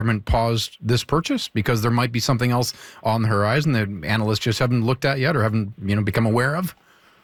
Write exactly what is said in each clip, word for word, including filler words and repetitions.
government paused this purchase because there might be something else on the horizon that analysts just haven't looked at yet or haven't, you know, become aware of?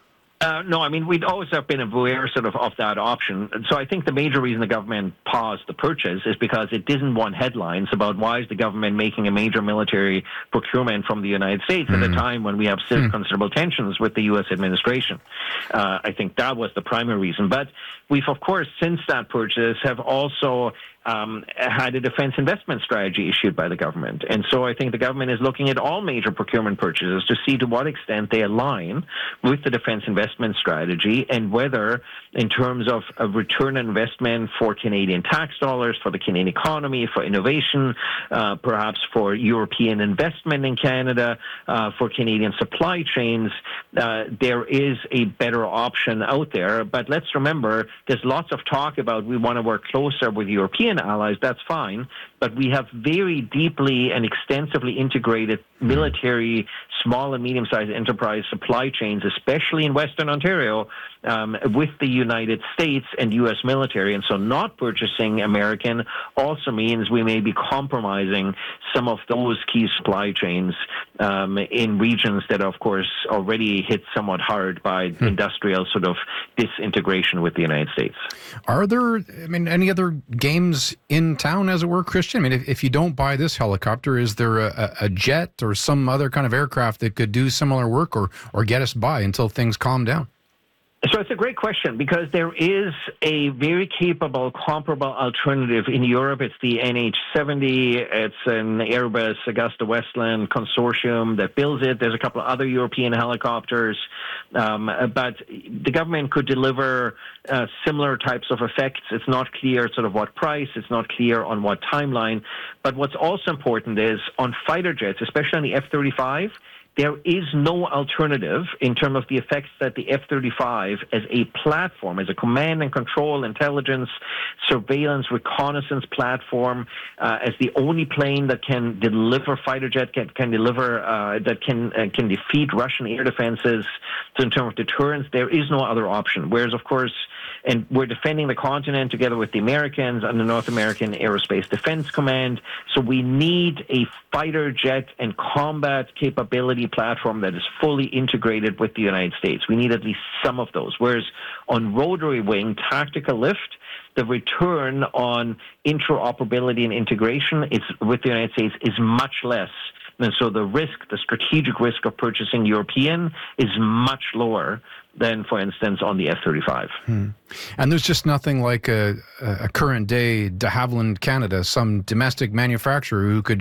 Uh, no, I mean, we'd always have been aware sort of of that option. And so I think the major reason the government paused the purchase is because it didn't want headlines about why is the government making a major military procurement from the United States mm. at a time when we have still mm. considerable tensions with the U S administration. Uh, I think that was the primary reason. But we've, of course, since that purchase, have also Um, had a defense investment strategy issued by the government. And so I think the government is looking at all major procurement purchases to see to what extent they align with the defense investment strategy and whether, in terms of a return on investment for Canadian tax dollars, for the Canadian economy, for innovation, uh, perhaps for European investment in Canada, uh, for Canadian supply chains, uh, there is a better option out there. But let's remember, there's lots of talk about we want to work closer with European allies. That's fine, but we have very deeply and extensively integrated military, small and medium-sized enterprise supply chains, especially in Western Ontario, um, with the United States and U S military. And so not purchasing American also means we may be compromising some of those key supply chains um, in regions that, of course, already hit somewhat hard by hmm. industrial sort of disintegration with the United States. Are there, I mean, any other games in town, as it were, Christian? I mean, if, if you don't buy this helicopter, is there a, a jet or some other kind of aircraft that could do similar work or, or get us by until things calm down? So it's a great question because there is a very capable, comparable alternative in Europe. It's the N H seventy. It's an Airbus Augusta Westland consortium that builds it. There's a couple of other European helicopters. Um, but the government could deliver uh, similar types of effects. It's not clear sort of what price. It's not clear on what timeline. But what's also important is on fighter jets, especially on the F thirty-five, there is no alternative in terms of the effects that the F thirty-five as a platform, as a command and control, intelligence, surveillance, reconnaissance platform, uh, as the only plane that can deliver fighter jet, can, can deliver, uh, that can uh, can defeat Russian air defenses. So in terms of deterrence, there is no other option. Whereas, of course, and we're defending the continent together with the Americans and the North American Aerospace Defense Command. So we need a fighter jet and combat capability platform that is fully integrated with the United States. We need at least some of those. Whereas on rotary wing tactical lift, the return on interoperability and integration is, with the United States is much less. And so the risk, the strategic risk of purchasing European is much lower than, for instance, on the F thirty-five. Hmm. And there's just nothing like a, a current day de Havilland Canada, some domestic manufacturer who could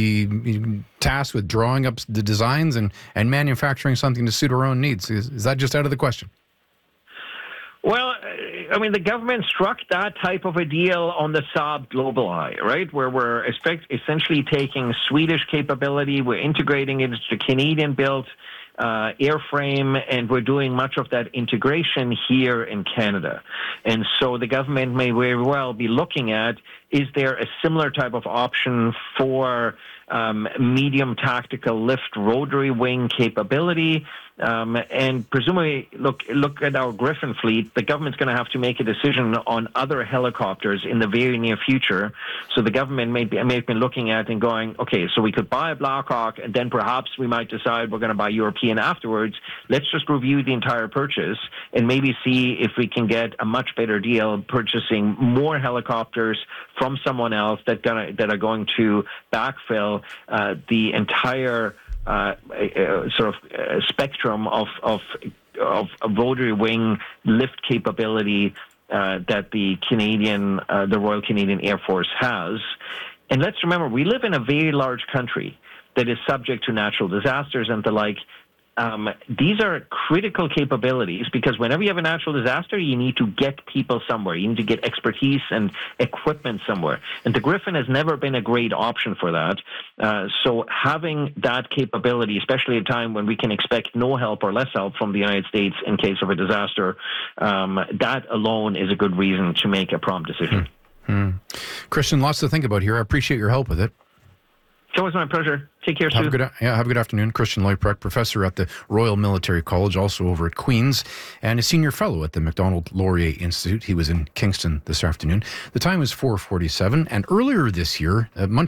be tasked with drawing up the designs and, and manufacturing something to suit our own needs. Is, is that just out of the question? Well, I mean, the government struck that type of a deal on the Saab GlobalEye, right, where we're essentially taking Swedish capability, we're integrating it into Canadian-built uh, airframe, and we're doing much of that integration here in Canada. And so the government may very well be looking at, is there a similar type of option for um, medium tactical lift rotary wing capability? Um, and presumably, look look at our Griffin fleet. The government's going to have to make a decision on other helicopters in the very near future. So the government may, be, may have been looking at and going, okay, so we could buy a Black Hawk, and then perhaps we might decide we're going to buy European afterwards. Let's just review the entire purchase and maybe see if we can get a much better deal purchasing more helicopters from someone else that gonna that are going to backfill uh, the entire Uh, uh, sort of uh, spectrum of of of a rotary wing lift capability uh, that the Canadian, uh, the Royal Canadian Air Force has. And let's remember, we live in a very large country that is subject to natural disasters and the like. Um, these are critical capabilities because whenever you have a natural disaster, you need to get people somewhere. You need to get expertise and equipment somewhere. And the Griffin has never been a great option for that. Uh, so having that capability, especially at a time when we can expect no help or less help from the United States in case of a disaster, um, that alone is a good reason to make a prompt decision. Hmm. Hmm. Christian, lots to think about here. I appreciate your help with it. It's always my pleasure. Take care, Have Stu. a good, yeah, have a good afternoon. Christian Leuprecht, professor at the Royal Military College, also over at Queen's, and a senior fellow at the Macdonald Laurier Institute. He was in Kingston this afternoon. The time is four forty-seven, and earlier this year, uh,